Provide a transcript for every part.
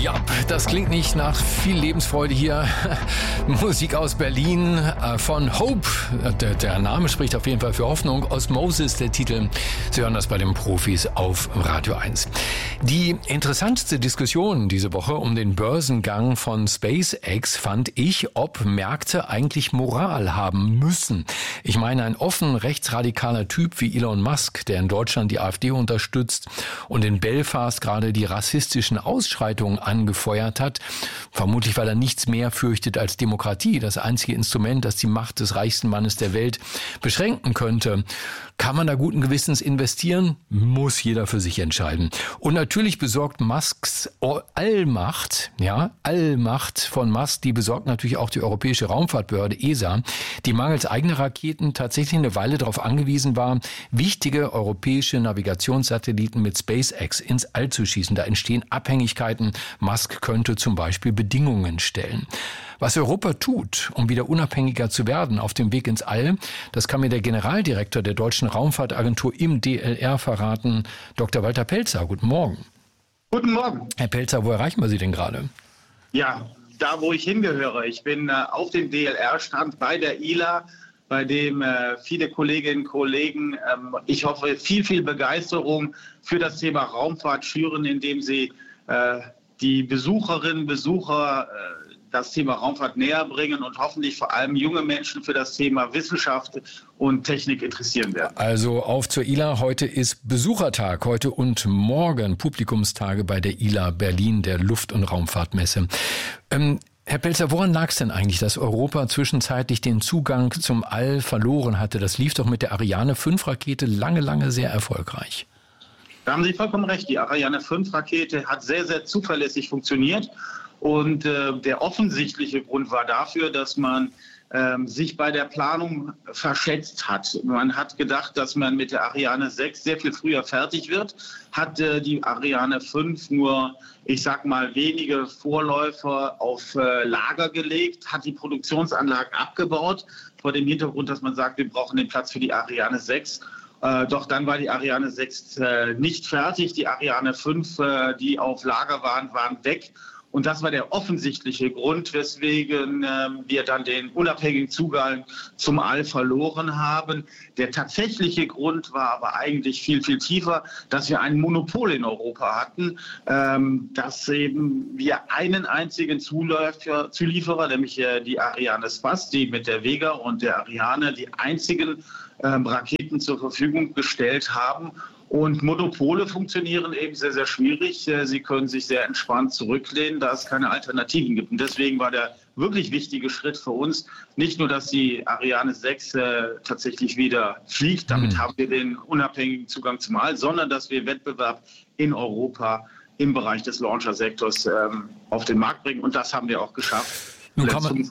Ja, das klingt nicht nach viel Lebensfreude hier. Musik aus Berlin von Hope. Der Name spricht auf jeden Fall für Hoffnung. Osmosis, der Titel. Sie hören das bei den Profis auf Radio 1. Die interessanteste Diskussion diese Woche um den Börsengang von SpaceX fand ich, ob Märkte eigentlich Moral haben müssen. Ich meine, ein offen rechtsradikaler Typ wie Elon Musk, der in Deutschland die AfD unterstützt und in Belfast gerade die rassistischen Ausschreitungen angefeuert hat, vermutlich weil er nichts mehr fürchtet als Demokratie, das einzige Instrument, das die Macht des reichsten Mannes der Welt beschränken könnte. Kann man da guten Gewissens investieren? Muss jeder für sich entscheiden. Und natürlich besorgt Musks Allmacht von Musk, die besorgt natürlich auch die Europäische Raumfahrtbehörde ESA, die mangels eigener Raketen tatsächlich eine Weile darauf angewiesen war, wichtige europäische Navigationssatelliten mit SpaceX ins All zu schießen. Da entstehen Abhängigkeiten. Musk könnte zum Beispiel Bedingungen stellen. Was Europa tut, um wieder unabhängiger zu werden auf dem Weg ins All, das kann mir der Generaldirektor der Deutschen Raumfahrtagentur im DLR verraten, Dr. Walter Pelzer. Guten Morgen. Guten Morgen. Herr Pelzer, wo erreichen wir Sie denn gerade? Ja, da wo ich hingehöre. Ich bin auf dem DLR-Stand bei der ILA, bei dem viele Kolleginnen und Kollegen, ich hoffe, viel Begeisterung für das Thema Raumfahrt schüren, indem sie die Besucherinnen und Besucher das Thema Raumfahrt näher bringen und hoffentlich vor allem junge Menschen für das Thema Wissenschaft und Technik interessieren werden. Also auf zur ILA. Heute ist Besuchertag, heute und morgen Publikumstage bei der ILA Berlin, der Luft- und Raumfahrtmesse. Herr Pelzer, woran lag es denn eigentlich, dass Europa zwischenzeitlich den Zugang zum All verloren hatte? Das lief doch mit der Ariane 5 Rakete lange sehr erfolgreich. Da haben Sie vollkommen recht. Die Ariane 5 Rakete hat sehr zuverlässig funktioniert. Und der offensichtliche Grund war dafür, dass man sich bei der Planung verschätzt hat. Man hat gedacht, dass man mit der Ariane 6 sehr viel früher fertig wird, hat die Ariane 5 nur, ich sag mal, wenige Vorläufer auf Lager gelegt, hat die Produktionsanlagen abgebaut, vor dem Hintergrund, dass man sagt, wir brauchen den Platz für die Ariane 6. Doch dann war die Ariane 6 nicht fertig. Die Ariane 5, die auf Lager waren weg. Und das war der offensichtliche Grund, weswegen wir dann den unabhängigen Zugang zum All verloren haben. Der tatsächliche Grund war aber eigentlich viel tiefer, dass wir ein Monopol in Europa hatten, dass eben wir einen einzigen Zulieferer, nämlich die Ariane Space, die mit der Vega und der Ariane die einzigen Raketen zur Verfügung gestellt haben. Und Monopole funktionieren eben sehr schwierig. Sie können sich sehr entspannt zurücklehnen, da es keine Alternativen gibt. Und deswegen war der wirklich wichtige Schritt für uns nicht nur, dass die Ariane 6 tatsächlich wieder fliegt, damit haben wir den unabhängigen Zugang zum All, sondern dass wir Wettbewerb in Europa im Bereich des Launcher-Sektors auf den Markt bringen. Und das haben wir auch geschafft. Nun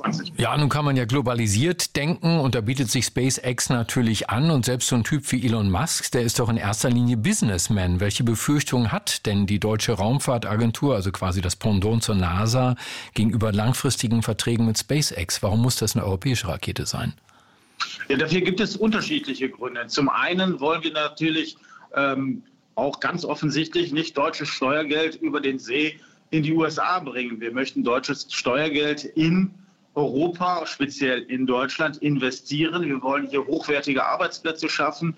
kann man ja globalisiert denken und da bietet sich SpaceX natürlich an und selbst so ein Typ wie Elon Musk, der ist doch in erster Linie Businessman. Welche Befürchtungen hat denn die Deutsche Raumfahrtagentur, also quasi das Pendant zur NASA, gegenüber langfristigen Verträgen mit SpaceX? Warum muss das eine europäische Rakete sein? Ja, dafür gibt es unterschiedliche Gründe. Zum einen wollen wir natürlich auch ganz offensichtlich nicht deutsches Steuergeld über den See in die USA bringen. Wir möchten deutsches Steuergeld in Europa, speziell in Deutschland, investieren. Wir wollen hier hochwertige Arbeitsplätze schaffen.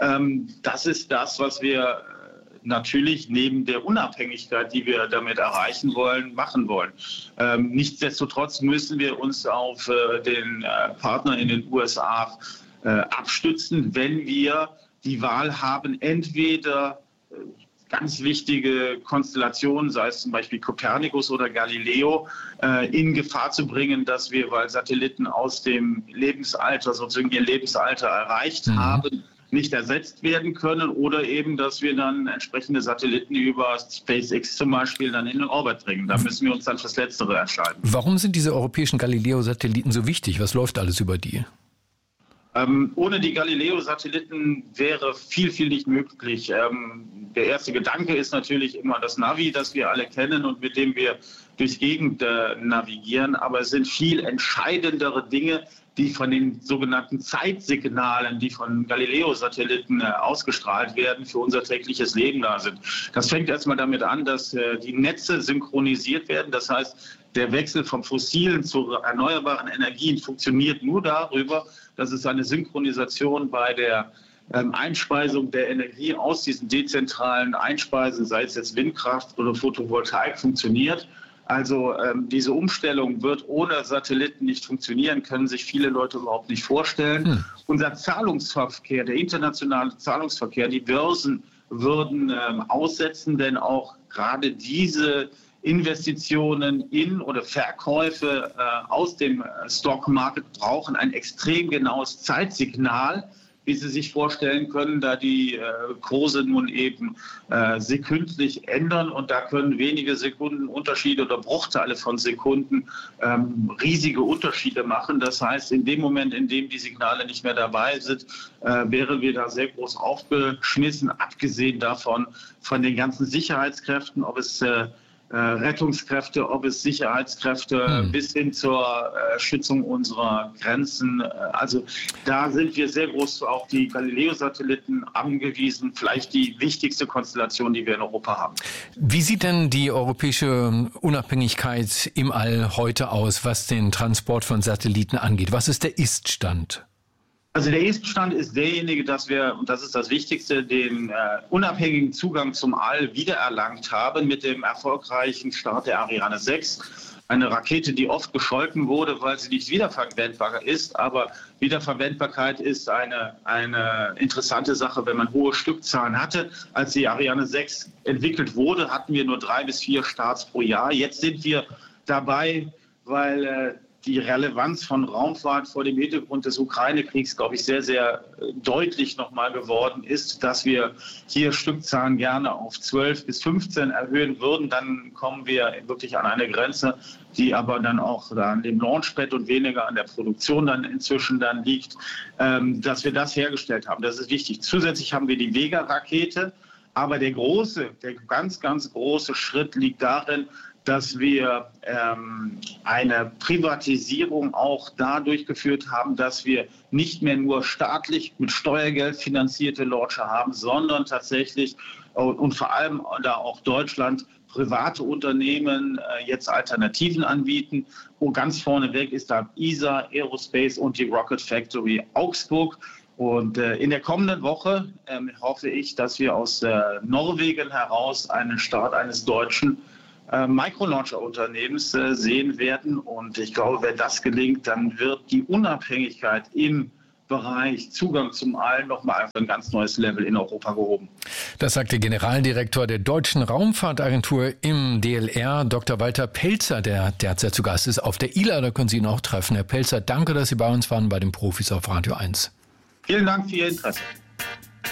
Das ist das, was wir natürlich neben der Unabhängigkeit, die wir damit erreichen wollen, machen wollen. Nichtsdestotrotz müssen wir uns auf den Partner in den USA abstützen, wenn wir die Wahl haben, entweder ganz wichtige Konstellationen, sei es zum Beispiel Copernicus oder Galileo, in Gefahr zu bringen, dass wir, weil Satelliten aus dem Lebensalter, sozusagen ihr Lebensalter erreicht haben, nicht ersetzt werden können oder eben, dass wir dann entsprechende Satelliten über SpaceX zum Beispiel dann in den Orbit bringen. Da müssen wir uns dann fürs Letztere entscheiden. Warum sind diese europäischen Galileo-Satelliten so wichtig? Was läuft alles über die? Ohne die Galileo-Satelliten wäre viel nicht möglich. Der erste Gedanke ist natürlich immer das Navi, das wir alle kennen und mit dem wir durch Gegend navigieren. Aber es sind viel entscheidendere Dinge, die von den sogenannten Zeitsignalen, die von Galileo-Satelliten ausgestrahlt werden, für unser tägliches Leben da sind. Das fängt erstmal damit an, dass die Netze synchronisiert werden. Das heißt, der Wechsel von fossilen zu erneuerbaren Energien funktioniert nur darüber, dass es eine Synchronisation bei der Einspeisung der Energie aus diesen dezentralen Einspeisen, sei es jetzt Windkraft oder Photovoltaik, funktioniert. Also diese Umstellung wird ohne Satelliten nicht funktionieren, können sich viele Leute überhaupt nicht vorstellen. Unser Zahlungsverkehr, der internationale Zahlungsverkehr, die Börsen würden aussetzen, denn auch gerade diese Investitionen in oder Verkäufe aus dem Stockmarket brauchen ein extrem genaues Zeitsignal, wie Sie sich vorstellen können, da die Kurse nun eben sekündlich ändern und da können wenige Sekunden Unterschiede oder Bruchteile von Sekunden riesige Unterschiede machen. Das heißt, in dem Moment, in dem die Signale nicht mehr dabei sind, wären wir da sehr groß aufgeschmissen, abgesehen davon von den ganzen Sicherheitskräften, ob es Rettungskräfte, ob es Sicherheitskräfte bis hin zur Schützung unserer Grenzen. Also da sind wir sehr groß auf die Galileo-Satelliten angewiesen. Vielleicht die wichtigste Konstellation, die wir in Europa haben. Wie sieht denn die europäische Unabhängigkeit im All heute aus, was den Transport von Satelliten angeht? Was ist der Ist-Stand? Also der Ist-Stand ist derjenige, dass wir, und das ist das Wichtigste, den unabhängigen Zugang zum All wiedererlangt haben mit dem erfolgreichen Start der Ariane 6. Eine Rakete, die oft gescholten wurde, weil sie nicht wiederverwendbar ist. Aber Wiederverwendbarkeit ist eine interessante Sache, wenn man hohe Stückzahlen hatte. Als die Ariane 6 entwickelt wurde, hatten wir nur 3 bis 4 Starts pro Jahr. Jetzt sind wir dabei, weil die Relevanz von Raumfahrt vor dem Hintergrund des Ukraine-Kriegs, glaube ich, sehr, sehr deutlich nochmal geworden ist, dass wir hier Stückzahlen gerne auf 12 bis 15 erhöhen würden. Dann kommen wir wirklich an eine Grenze, die aber dann auch an dem Launchpad und weniger an der Produktion dann inzwischen dann liegt, dass wir das hergestellt haben. Das ist wichtig. Zusätzlich haben wir die Vega-Rakete, aber der ganz, ganz große Schritt liegt darin, dass wir eine Privatisierung auch da durchgeführt haben, dass wir nicht mehr nur staatlich mit Steuergeld finanzierte Launcher haben, sondern tatsächlich und vor allem da auch Deutschland private Unternehmen jetzt Alternativen anbieten. Und ganz vorneweg ist da ESA, Aerospace und die Rocket Factory Augsburg. Und in der kommenden Woche hoffe ich, dass wir aus Norwegen heraus einen Start eines deutschen Microlauncher-Unternehmens sehen werden. Und ich glaube, wenn das gelingt, dann wird die Unabhängigkeit im Bereich Zugang zum All nochmal auf ein ganz neues Level in Europa gehoben. Das sagt der Generaldirektor der Deutschen Raumfahrtagentur im DLR, Dr. Walter Pelzer, der derzeit zu Gast ist auf der ILA. Da können Sie ihn auch treffen. Herr Pelzer, danke, dass Sie bei uns waren bei den Profis auf Radio 1. Vielen Dank für Ihr Interesse.